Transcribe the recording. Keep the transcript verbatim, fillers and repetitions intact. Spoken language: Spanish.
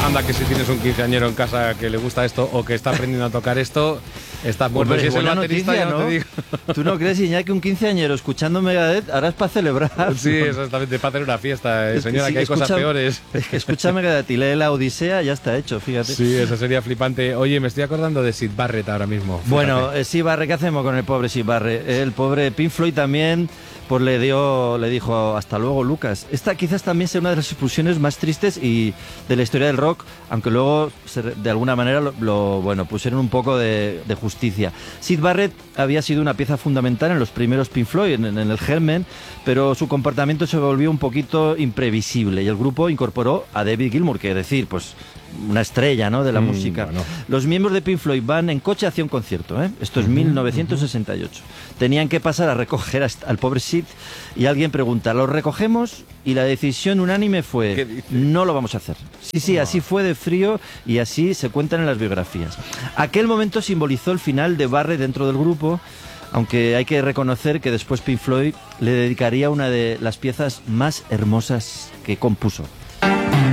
Anda, que si tienes un quinceañero en casa que le gusta esto o que está aprendiendo a tocar esto, estás muerto. Hombre, Si es el buena baterista, noticia, ya no ¿no? te digo. ¿Tú no crees, Iñaki, que un quinceañero escuchando Megadeth ahora es para celebrar? Sí, exactamente, para hacer una fiesta, eh, Es que señora, sí, que hay escucha- cosas peores. Es que escucha Megadeth y lee la Odisea, ya está hecho, fíjate. Sí, eso sería flipante. Oye, me estoy acordando de Sid Barrett ahora mismo. Fíjate. Bueno, eh, Sid Barrett, ¿qué hacemos con el pobre Sid Barrett? El pobre Pink Floyd también, pues le dio, le dijo hasta luego, Lucas. Esta quizás también sea una de las expulsiones más tristes y de la historia del rock, aunque luego se, de alguna manera lo, lo, bueno, pusieron un poco de, de justicia. Sid Barrett había sido una pieza fundamental en los primeros Pink Floyd, en, en el germen, pero su comportamiento se volvió un poquito imprevisible y el grupo incorporó a David Gilmour, que es decir, pues una estrella, ¿no?, de la Mm, música. bueno. Los miembros de Pink Floyd van en coche hacia un concierto, ¿eh? Esto es mil novecientos sesenta y ocho. Tenían que pasar a recoger a- al pobre Sid y alguien pregunta, ¿lo recogemos? Y la decisión unánime ¿Qué fue, dice? no lo vamos a hacer. Sí, sí, así fue de frío y así se cuentan en las biografías. Aquel momento simbolizó el final de Barrett dentro del grupo, aunque hay que reconocer que después Pink Floyd le dedicaría una de las piezas más hermosas que compuso.